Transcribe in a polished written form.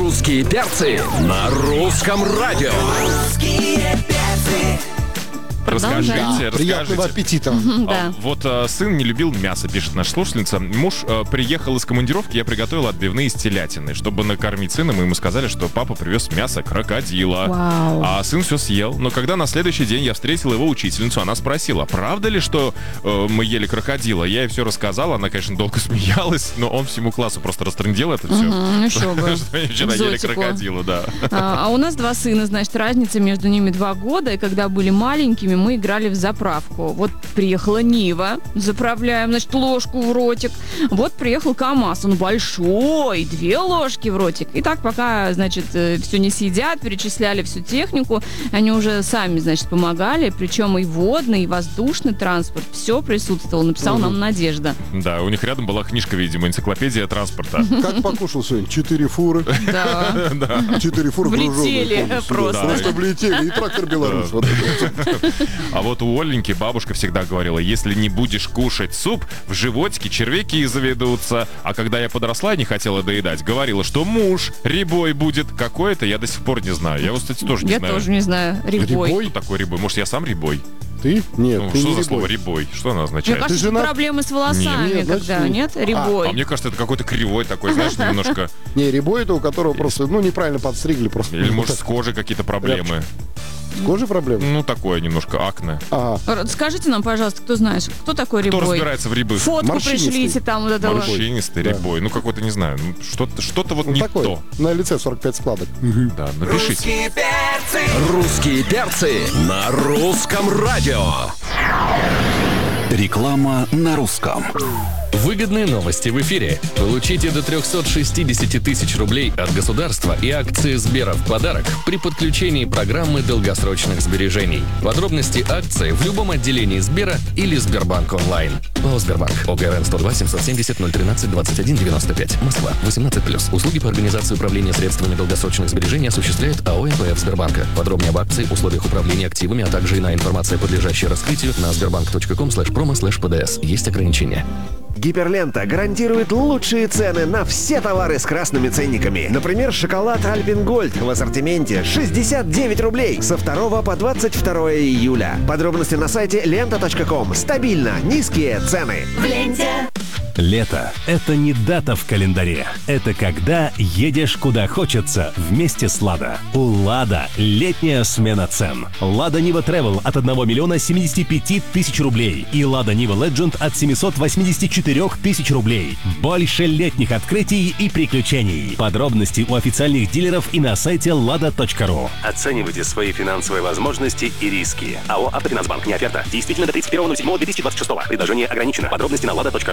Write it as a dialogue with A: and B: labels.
A: Русские перцы на русском радио.
B: Расскажите.
C: Приятного аппетита.
D: Да.
B: Вот сын не любил мясо, пишет наша слушательница. Муж приехал из командировки, я приготовил отбивные из телятины. Чтобы накормить сына, мы ему сказали, что папа привез мясо крокодила.
D: Вау.
B: А сын все съел. Но когда на следующий день я встретил его учительницу, она спросила, правда ли, что мы ели крокодила? Я ей все рассказал, она, конечно, долго смеялась, но он всему классу просто растрындел это все.
D: Еще бы.
B: Что они вчера ели
D: Экзотику.
B: крокодила, да.
D: А у нас 2 сына, значит, разница между ними 2 года. И когда были маленькими, мы играли в заправку. Вот приехала Нива, заправляем, значит, ложку в ротик. Вот приехал КамАЗ, он большой, 2 ложки в ротик. И так пока, значит, все не съедят, перечисляли всю технику, они уже сами, значит, помогали. Причем и водный, и воздушный транспорт, все присутствовало. Написал нам Надежда.
B: Да, у них рядом была книжка, видимо, энциклопедия транспорта.
C: Как покушал сегодня? 4 фуры.
D: Да.
C: 4 фуры
D: Влетели
C: груженые.
D: просто.
C: Просто влетели. И трактор Беларусь. Вот это.
B: А вот у Оленьки бабушка всегда говорила, если не будешь кушать суп, в животике червяки заведутся. А когда я подросла и не хотела доедать, говорила, что муж рябой будет. Какой это, я до сих пор не знаю. Я вот, кстати, тоже не
D: Я
B: знаю.
D: тоже не знаю. Рябой.
B: Что такое рябой? Может, я сам рябой?
C: Ты? Нет,
B: Ну,
C: ты
B: что
C: не
B: за
C: рябой.
B: слово рябой? Что оно
D: Мне
B: означает?
D: кажется,
C: женат?
D: проблемы с волосами,
C: Нет, значит,
D: когда, нет? Рябой.
B: А мне кажется, это какой-то кривой такой, знаешь, немножко...
C: Не, рябой это у которого просто, неправильно подстригли просто.
B: Или, может, с кожей какие-то проблемы.
C: С кожей проблемы?
B: Ну, такое немножко акне.
C: Ага.
D: Скажите нам, пожалуйста, кто знает, кто такой
B: Кто
D: Рябой?
B: разбирается в рябых?
D: Фотку
C: Морщинистый.
D: пришлите там вот этого.
B: Морщинистый
C: Да.
B: рябой. Ну, какой-то, не знаю. Ну, что-то вот не
C: Такой,
B: то.
C: на лице 45 складок.
B: Да, напишите.
A: Русские перцы на русском радио.
E: Реклама на русском.
F: Выгодные новости в эфире. Получите до 360 тысяч рублей от государства и акции Сбера в подарок при подключении программы долгосрочных сбережений. Подробности акции в любом отделении Сбера или Сбербанк онлайн. ООО «Сбербанк». ОГРН 102 770 013 21 95. Москва. 18+. Услуги по организации управления средствами долгосрочных сбережений осуществляет АО НПФ Сбербанка. Подробнее об акции, условиях управления активами, а также иная информация, подлежащая раскрытию на sberbank.com/promo/pds. Есть ограничения.
G: Гиперлента гарантирует лучшие цены на все товары с красными ценниками. Например, шоколад Альпен Гольд в ассортименте 69 рублей со 2 по 22 июля. Подробности на сайте lenta.com. Стабильно низкие цены.
H: Лето – это не дата в календаре. Это когда едешь куда хочется вместе с «Лада». У «Лада» летняя смена цен. «Лада Нива Travel» от 1 миллиона 75 тысяч рублей и «Лада Нива Legend» от 784 тысяч рублей. Больше летних открытий и приключений. Подробности у официальных дилеров и на сайте lada.ru.
I: Оценивайте свои финансовые возможности и риски. АО «Автофинансбанк». Не оферта. Действительно до 31.07.2026. Предложение ограничено. Подробности на lada.ru.